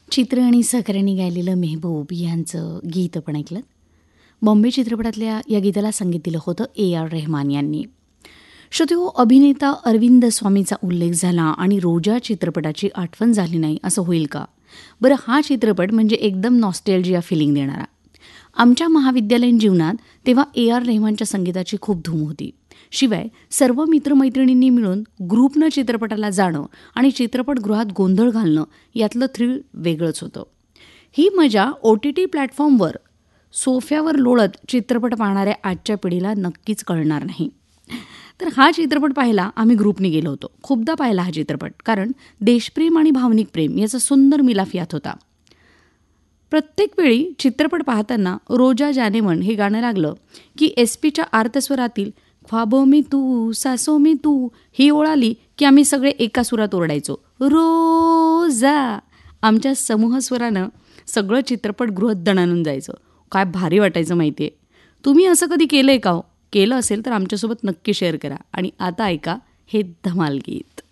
चित्र आणि सहकाऱ्यांनी गायलेलं मेहबूब यांचं गीत आपण ऐकलं. बॉम्बे चित्रपटातल्या या गीताला संगीत दिलं होतं AR रेहमान यांनी. श्रोतेहो, अभिनेता अरविंद स्वामीचा उल्लेख झाला आणि रोजा चित्रपटाची आठवण झाली नाही असं होईल का? बरं, हा चित्रपट म्हणजे एकदम नॉस्टॅल्जिया फिलिंग देणारा. आमच्या महाविद्यालयीन जीवनात तेव्हा AR रेहमानच्या संगीताची खूप धूम होती. शिवाय सर्व मित्रमैत्रिणींनी मिळून ग्रुपनं चित्रपटाला जाणं आणि चित्रपटगृहात गोंधळ घालणं यातलं थ्रिल वेगळंच होतं. ही मजा OTT प्लॅटफॉर्मवर सोफ्यावर लोळत चित्रपट पाहणाऱ्या आजच्या पिढीला नक्कीच कळणार नाही. तर हा चित्रपट पाहायला आम्ही ग्रुपने गेलो होतो. खूपदा पाहिला हा चित्रपट, कारण देशप्रेम आणि भावनिक प्रेम याचा सुंदर मिलाफ यात होता. प्रत्येक वेळी चित्रपट पाहताना रोजा जाने मन हे गाणं लागलं की SPच्या आर्तस्वरातील ख्वाबो में तू सासो में तू ही ओळ आली की आम्ही सगळे एका सुरात ओरडायचो, रोजा. आमच्या समूहस्वरानं सगळं चित्रपटगृह दणाणून जायचं. काय भारी वाटायचं माहिती आहे. तुम्ही असं कधी केलं आहे का हो? केलं असेल तर आमच्यासोबत नक्की शेअर करा. आणि आता ऐका हे धमाल गीत.